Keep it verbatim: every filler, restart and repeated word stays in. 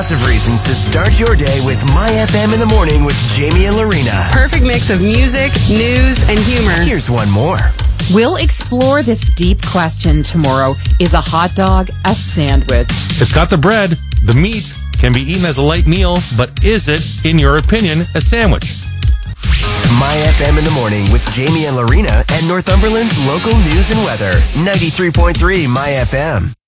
lots of reasons to start your day with My F M in the morning with Jamie and Lorena. Perfect mix of music, news, and humor. Here's one more. We'll explore this deep question tomorrow. Is a hot dog a sandwich? It's got the bread, the meat, can be eaten as a light meal, but is it, in your opinion, a sandwich? My F M in the morning with Jamie and Lorena and Northumberland's local news and weather. ninety-three point three My F M.